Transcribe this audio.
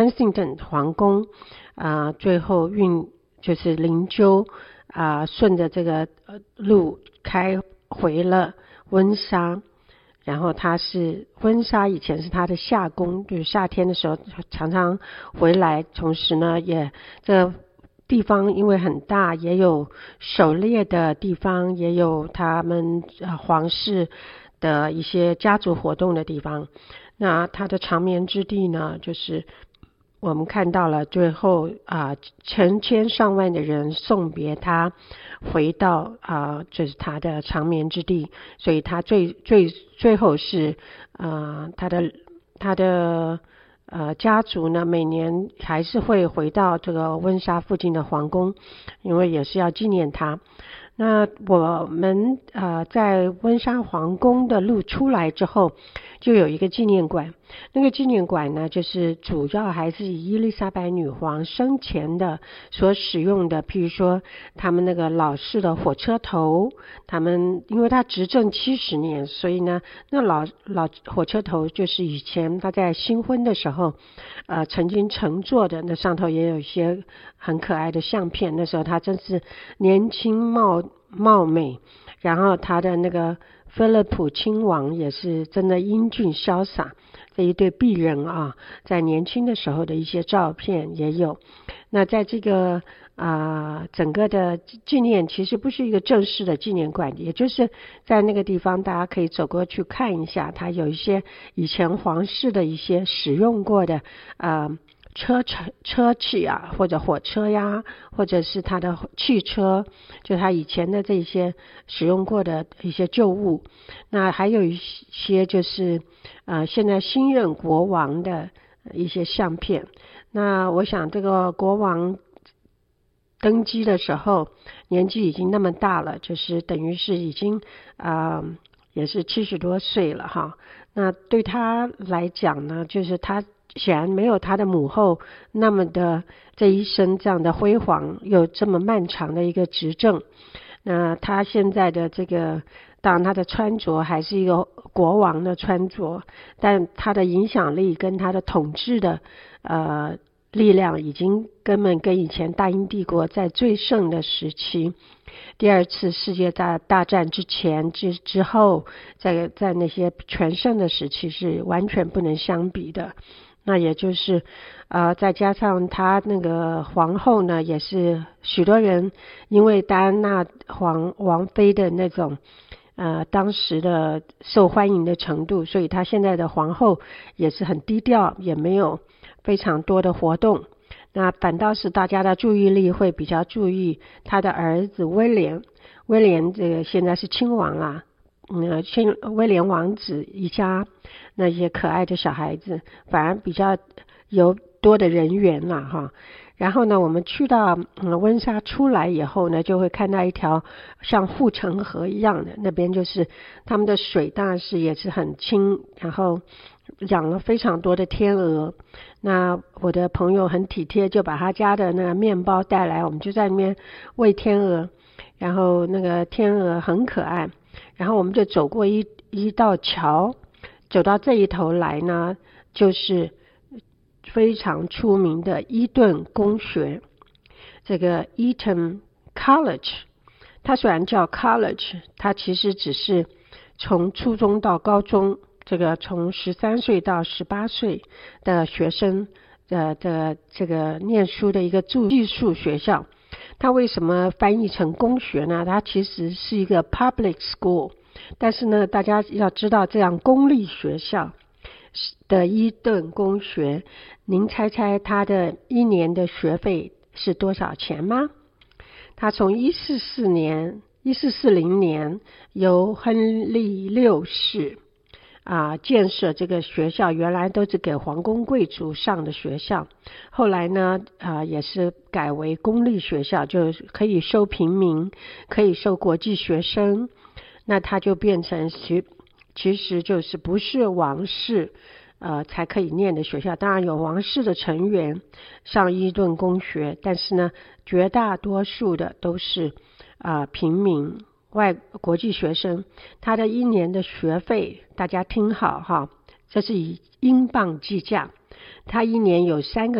Kensington 皇宫最后就是灵柩顺着这个路开回了温莎。然后温莎以前是他的夏宫，就是夏天的时候常常回来，同时呢这个地方因为很大，也有狩猎的地方，也有他们皇室的一些家族活动的地方。那他的长眠之地呢，就是我们看到了最后成千上万的人送别他回到就是他的长眠之地，所以他最后是他的家族呢每年还是会回到这个温莎附近的皇宫，因为也是要纪念他。那我们在温莎皇宫的路出来之后，就有一个纪念馆。那个纪念馆呢，就是主要还是以伊丽莎白女皇生前的所使用的，譬如说他们那个老式的火车头，他们因为他执政70年，所以呢那老火车头就是以前他在新婚的时候曾经乘坐的，那上头也有一些很可爱的相片，那时候他真是年轻貌美，然后他的那个菲利普亲王也是真的英俊潇洒，这一对璧人在年轻的时候的一些照片也有。那在这个整个的纪念其实不是一个正式的纪念馆，也就是在那个地方大家可以走过去看一下，它有一些以前皇室的一些使用过的车器或者火车呀，或者是他的汽车，就他以前的这些使用过的一些旧物。那还有一些就是现在新任国王的一些相片。那我想这个国王登基的时候年纪已经那么大了，就是等于是已经也是70多岁了哈。那对他来讲呢，就是他显然没有他的母后那么的这一生这样的辉煌，有这么漫长的一个执政。那他现在的这个当然他的穿着还是一个国王的穿着，但他的影响力跟他的统治的力量已经根本跟以前大英帝国在最盛的时期，第二次世界大战之前之后，在那些全盛的时期是完全不能相比的。那也就是再加上他那个皇后呢，也是许多人因为戴安娜王妃的那种当时的受欢迎的程度，所以他现在的皇后也是很低调，也没有非常多的活动。那反倒是大家的注意力会比较注意他的儿子威廉这个现在是亲王啦，威廉王子一家那些可爱的小孩子反而比较有多的人缘啦哈。然后呢，我们去到温莎出来以后呢，就会看到一条像护城河一样的，那边就是他们的水当然是也是很清，然后养了非常多的天鹅。那我的朋友很体贴，就把他家的那个面包带来，我们就在那边喂天鹅，然后那个天鹅很可爱。然后我们就走过一道桥，走到这一头来呢，就是非常出名的伊顿公学，这个 Eton College。 它虽然叫 college， 它其实只是从初中到高中，这个从13岁到18岁的学生的这个念书的一个寄宿学校。它为什么翻译成公学呢？它其实是一个 public school， 但是呢，大家要知道这样公立学校的伊顿公学，您猜猜它的一年的学费是多少钱吗？它从1440年由亨利6世建设这个学校，原来都是给皇宫贵族上的学校，后来呢也是改为公立学校，就可以收平民，可以收国际学生。那它就变成其实就是不是王室才可以念的学校，当然有王室的成员上伊顿公学，但是呢绝大多数的都是平民国际学生。他的一年的学费大家听好哈，这是以英镑计价，他一年有3个